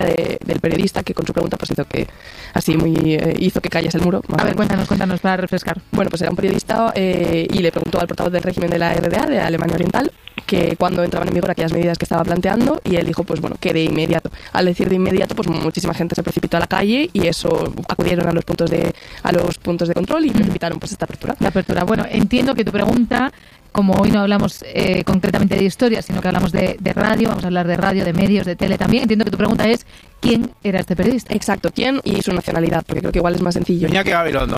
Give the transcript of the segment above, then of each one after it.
del periodista que con su pregunta pues hizo que calles el muro. A ver, cuéntanos para refrescar. Bueno, pues era un periodista y le preguntó al portavoz del régimen de la RDA, de Alemania Oriental, que cuando entraban en vigor aquellas medidas que estaba planteando, y él dijo, pues bueno, que de inmediato. Al decir de inmediato, pues muchísima gente se precipitó a la calle y eso acudieron a los puntos de control y precipitaron pues esta apertura. La apertura. Bueno, entiendo que tu pregunta, como hoy no hablamos concretamente de historia, sino que hablamos de radio, vamos a hablar de radio, de medios, de tele también, entiendo que tu pregunta es ¿quién era este periodista? Exacto, ¿quién y su nacionalidad? Porque creo que igual es más sencillo. Iñaki Gabilondo.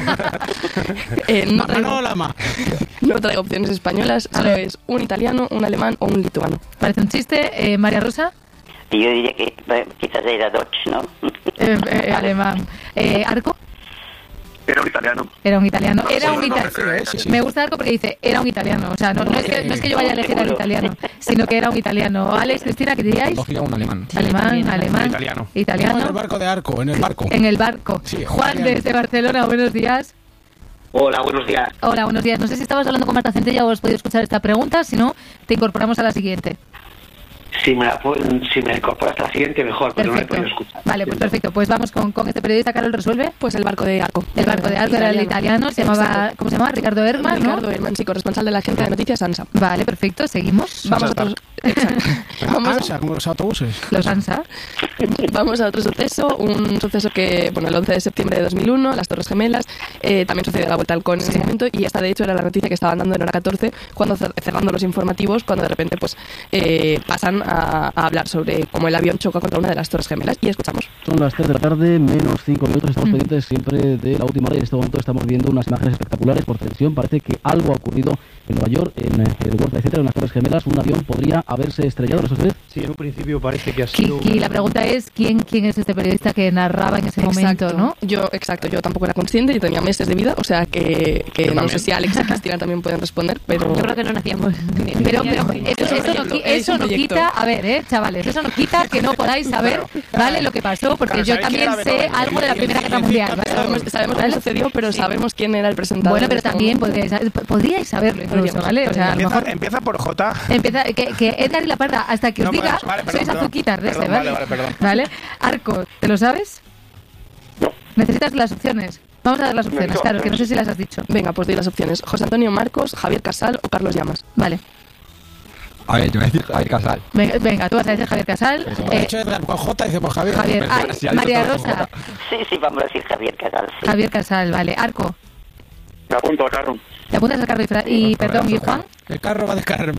No traigo opciones españolas, solo es un italiano, un alemán o un lituano. Parece un chiste. María Rosa. Yo diría que quizás era Dutch, ¿no? Alemán. ¿Arco? Era un italiano. Era un italiano. Sí. Me gusta Arco porque dice, era un italiano. O sea, no es que yo vaya a elegir al italiano, sino que era un italiano. Alex, Cristina, ¿qué diríais? Un alemán. Alemán. Italiano. En el barco de Arco, en el barco. Sí, Juan, desde Barcelona, buenos días. Hola, buenos días. Hola, buenos días. No sé si estabas hablando con Marta Centella o has podido escuchar esta pregunta, si no, te incorporamos a la siguiente. Si me incorporas a la siguiente, mejor, pero no he podido escuchar. Vale, pues perfecto. Pues vamos con este periodista. Carol, ¿resuelve? Pues el barco de Arco. El barco de Arco era el italiano. Se llamaba, ¿cómo se llama? Ricardo Herman, ¿no? Ricardo Herman, sí, corresponsal de la agencia de noticias ANSA. Vale, perfecto. Seguimos. Vamos a otros... Exacto. ANSA, como los autobuses. Los ANSA. Vamos a otro suceso. Un suceso que, bueno, el 11 de septiembre de 2001, las Torres Gemelas, también sucedió la vuelta al CON en ese momento, y esta de hecho era la noticia que estaban dando en Hora 14, cuando cerrando los informativos, cuando de repente pues pasan a hablar sobre cómo el avión choca contra una de las Torres Gemelas, y escuchamos. Son las 3 de la tarde, menos 5 minutos, estamos pendientes siempre de la última hora, y en este momento estamos viendo unas imágenes espectaculares por televisión. Parece que algo ha ocurrido en Nueva York, en el World Trade Center, en las Torres Gemelas. Un avión podría haberse estrellado, ¿no es usted? Sí, en un principio parece que ha sido... Y la pregunta es, ¿quién es este periodista que narraba en ese momento, no? Yo tampoco era consciente, yo tenía meses de vida, o sea que no sé si Alex y Cristina también pueden responder, pero... Yo creo que no nacíamos. Pero eso no quita, a ver, chavales, eso no quita que no podáis saber, ¿vale? Lo que pasó, porque yo también sé algo de la Primera Guerra Mundial, ¿vale? Sabemos qué sucedió, pero sabemos quién era el presentador. Bueno, pero también podríais saberlo incluso, ¿vale? O sea, a lo mejor... Empieza por J. Que Edgar y la Parda, hasta que os diga, sois azuquitas de ese, ¿vale? Vale. Arco, ¿te lo sabes? No. ¿Necesitas las opciones? Vamos a dar las opciones, claro, que no sé si las has dicho. Venga, pues doy las opciones. José Antonio Marcos, Javier Casal o Carlos Llamas. Vale. A ver, yo voy a decir Javier Casal. Venga, tú vas a decir Javier Casal. Con J dice por Javier. María Rosa. Sí, vamos a decir Javier Casal. Sí. Javier Casal, vale. Arco. Me apunto al carro. ¿Te apuntas al carro y perdón, y Juan? El carro va a descargar.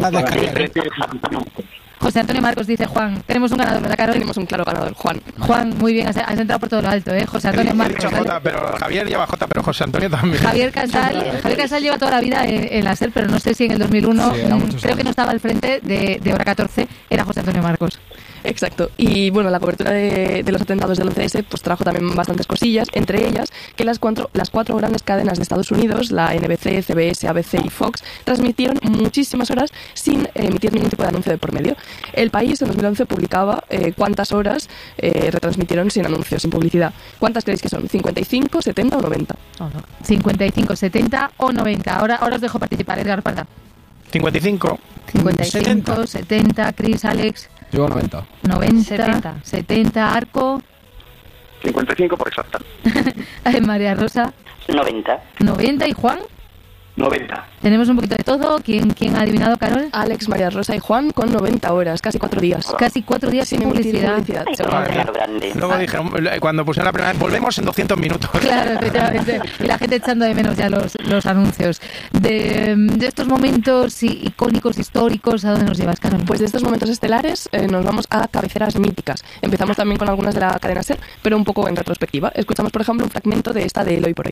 José Antonio Marcos dice Juan. Tenemos un ganador, ¿verdad, Carol? Tenemos un claro ganador, Juan. Juan, muy bien, has entrado por todo lo alto, ¿eh? José Antonio Marcos. He dicho J, pero Javier lleva J, pero José Antonio también. Javier Casal lleva toda la vida en la SER, pero no sé si en el 2001, creo que no estaba al frente de Hora 14, era José Antonio Marcos. Exacto. Y bueno, la cobertura de los atentados del 11S pues trajo también bastantes cosillas, entre ellas que las cuatro grandes cadenas de Estados Unidos, la NBC, CBS, ABC y Fox, transmitieron muchísimas horas sin emitir ningún tipo de anuncio de por medio. El País en 2011 publicaba cuántas horas retransmitieron sin anuncios, sin publicidad. ¿Cuántas creéis que son? ¿55, 70 o 90? 55, 70 o 90. Ahora os dejo participar, Edgar Parda. 55. 70, Chris, Alex. Yo 90. 70, Arco. 55 por exacta. María Rosa. 90 y Juan. 90. Tenemos un poquito de todo. ¿Quién ha adivinado, Carol? Alex, María Rosa y Juan con 90 horas, casi 4 días. Casi 4 días sin publicidad. Luego dijeron, cuando pusieron la primera vez, volvemos en 200 minutos. Claro, efectivamente. Y la gente echando de menos ya los anuncios. De estos momentos icónicos, históricos, ¿a dónde nos llevas, Carol? Pues de estos momentos estelares nos vamos a cabeceras míticas. Empezamos también con algunas de la cadena SER, pero un poco en retrospectiva. Escuchamos, por ejemplo, un fragmento de esta de El Hoy por Hoy.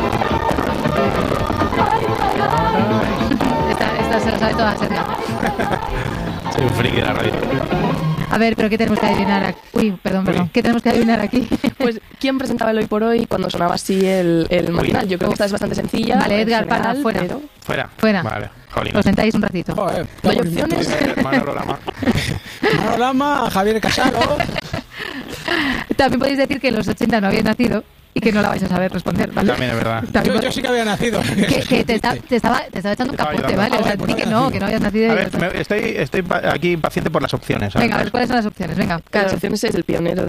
Esta se lo sabe toda, Sergio. Soy un friki de la radio. A ver, pero ¿qué tenemos que adivinar aquí? Perdón. ¿Qué tenemos que adivinar aquí? Pues, ¿quién presentaba El Hoy por Hoy cuando sonaba así el matinal? Yo creo que esta es bastante sencilla. Vale, Edgar, para, fuera. Fuera. Vale, jolín. Os sentáis un ratito. ¿Doy opciones? Manolo Lama, Javier Casal. También podéis decir que en los 80 no habéis nacido y que no la vais a saber responder, ¿vale? También es verdad. Yo sí que había nacido. Que te estaba echando un capote, ¿vale? O sea, di que no habías nacido. A ver, estoy aquí impaciente por las opciones. Venga, a ver, ¿cuáles son las opciones? Venga, Las opciones es el pionero